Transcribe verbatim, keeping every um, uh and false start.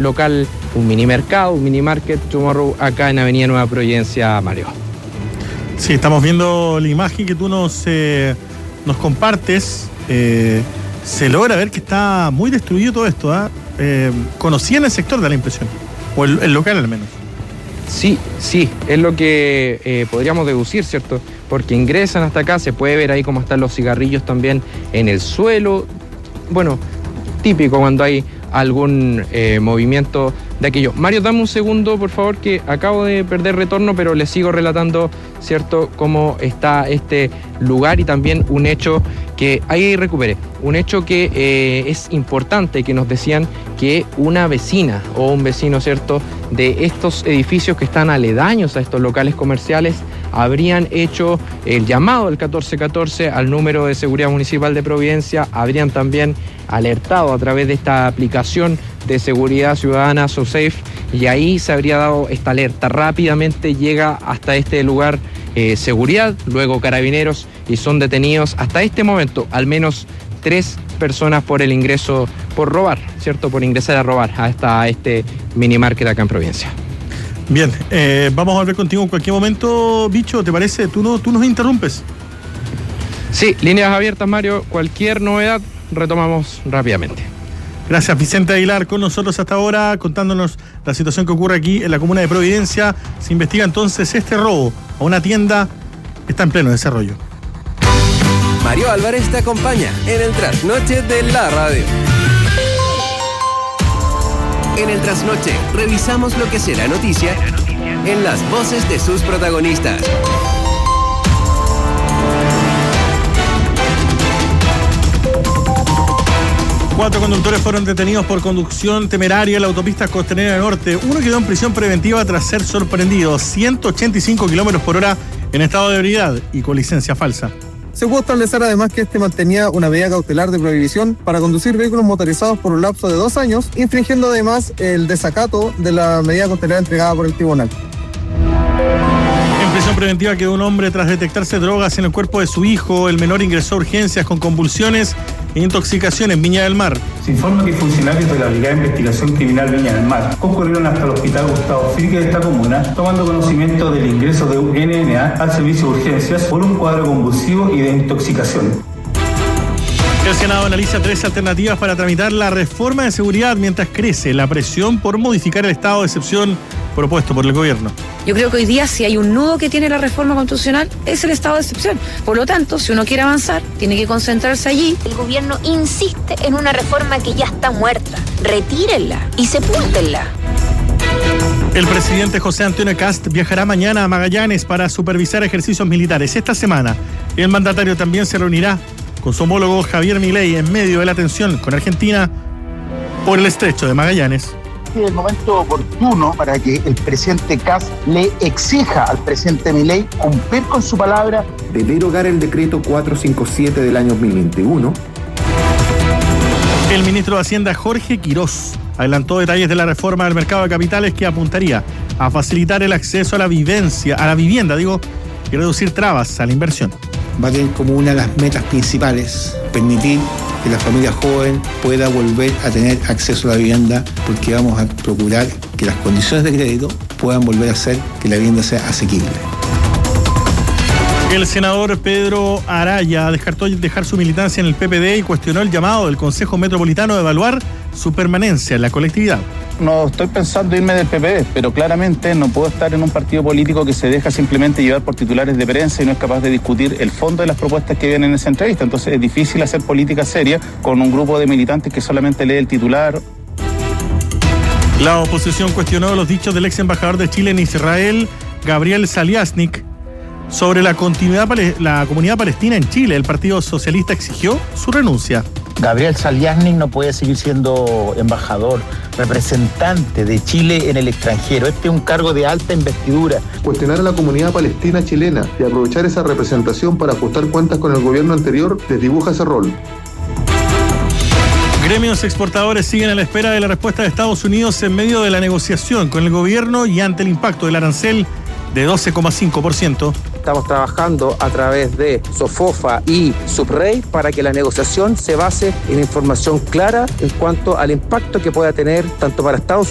local, un mini mercado, un mini market Tomorrow acá en Avenida Nueva Providencia, Mario. Sí, estamos viendo la imagen que tú nos, eh, nos compartes. Eh, se logra ver que está muy destruido todo esto. ¿eh? Eh, ¿Conocían el sector? Da la impresión, o el, el local al menos. Sí, sí, es lo que eh, podríamos deducir, ¿cierto? Porque ingresan hasta acá, se puede ver ahí cómo están los cigarrillos también en el suelo. Bueno, típico cuando hay algún eh, movimiento de aquello. Mario, dame un segundo, por favor, que acabo de perder retorno, pero les sigo relatando, ¿cierto?, cómo está este lugar y también un hecho que ahí recuperé. Un hecho que eh, es importante, que nos decían que una vecina o un vecino, ¿cierto?, de estos edificios que están aledaños a estos locales comerciales habrían hecho el llamado al catorce catorce al número de seguridad municipal de Providencia, habrían también alertado a través de esta aplicación de seguridad ciudadana SoSafe, y ahí se habría dado esta alerta. Rápidamente llega hasta este lugar eh, seguridad, luego carabineros, y son detenidos hasta este momento al menos tres personas por el ingreso, por robar, ¿cierto? Por ingresar a robar hasta este mini market acá en Providencia. Bien, eh, vamos a volver contigo en cualquier momento, Bicho, ¿te parece? Tú, no, tú nos interrumpes. Sí, líneas abiertas, Mario. Cualquier novedad retomamos rápidamente. Gracias, Vicente Aguilar, con nosotros hasta ahora, contándonos la situación que ocurre aquí en la comuna de Providencia. Se investiga entonces este robo a una tienda que está en pleno desarrollo. Mario Álvarez te acompaña en el Trasnoche de la Radio. En el Trasnoche revisamos lo que será noticia en las voces de sus protagonistas. Cuatro conductores fueron detenidos por conducción temeraria en la autopista Costanera Norte. Uno quedó en prisión preventiva tras ser sorprendido. ciento ochenta y cinco kilómetros por hora en estado de ebriedad y con licencia falsa. Se pudo establecer además que este mantenía una medida cautelar de prohibición para conducir vehículos motorizados por un lapso de dos años, infringiendo además el desacato de la medida cautelar entregada por el tribunal. En prisión preventiva quedó un hombre tras detectarse drogas en el cuerpo de su hijo. El menor ingresó a urgencias con convulsiones e intoxicación en Viña del Mar. Se informa que funcionarios de la Brigada de Investigación Criminal Viña del Mar concurrieron hasta el Hospital Gustavo Fricke de esta comuna, tomando conocimiento del ingreso de un N N A al servicio de urgencias por un cuadro convulsivo y de intoxicación. El Senado analiza tres alternativas para tramitar la reforma de seguridad mientras crece la presión por modificar el estado de excepción propuesto por el gobierno. Yo creo que hoy día si hay un nudo que tiene la reforma constitucional es el estado de excepción. Por lo tanto, si uno quiere avanzar, tiene que concentrarse allí. El gobierno insiste en una reforma que ya está muerta. Retírenla y sepúltenla. El presidente José Antonio Kast viajará mañana a Magallanes para supervisar ejercicios militares. Esta semana, el mandatario también se reunirá con su homólogo Javier Milei en medio de la tensión con Argentina por el estrecho de Magallanes. Es el momento oportuno para que el presidente Kast le exija al presidente Milei cumplir con su palabra de derogar el decreto cuatrocientos cincuenta y siete del año dos mil veintiuno. El ministro de Hacienda Jorge Quirós adelantó detalles de la reforma del mercado de capitales que apuntaría a facilitar el acceso a la vivencia, a la vivienda, digo, y reducir trabas a la inversión. Va a tener como una de las metas principales permitir que la familia joven pueda volver a tener acceso a la vivienda, porque vamos a procurar que las condiciones de crédito puedan volver a hacer que la vivienda sea asequible. El senador Pedro Araya descartó dejar su militancia en el P P D y cuestionó el llamado del Consejo Metropolitano de evaluar su permanencia en la colectividad. No estoy pensando irme del P P D, pero claramente no puedo estar en un partido político que se deja simplemente llevar por titulares de prensa y no es capaz de discutir el fondo de las propuestas que vienen en esa entrevista. Entonces es difícil hacer política seria con un grupo de militantes que solamente lee el titular. La oposición cuestionó los dichos del ex embajador de Chile en Israel, Gabriel Saliasnik, sobre la continuidad de la comunidad palestina en Chile. El Partido Socialista exigió su renuncia. Gabriel Saliasnik no puede seguir siendo embajador, representante de Chile en el extranjero. Este es un cargo de alta investidura. Cuestionar a la comunidad palestina chilena y aprovechar esa representación para ajustar cuentas con el gobierno anterior desdibuja ese rol. Gremios exportadores siguen a la espera de la respuesta de Estados Unidos en medio de la negociación con el gobierno y ante el impacto del arancel de doce coma cinco por ciento. Estamos trabajando a través de SOFOFA y Subrey para que la negociación se base en información clara en cuanto al impacto que pueda tener tanto para Estados Unidos